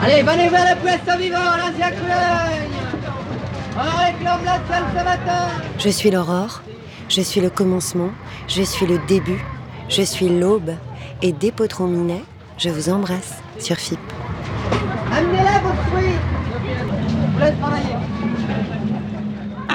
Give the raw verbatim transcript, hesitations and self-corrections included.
Allez, venez vers le poisson vivant, l'ancien Coulogne. On réclame la salle ce matin. Je suis l'aurore, je suis le commencement, je suis le début, je suis l'aube. Et dès Potron Minet, je vous embrasse sur F I P. Amenez-la vos fruits. Je vous laisse travailler.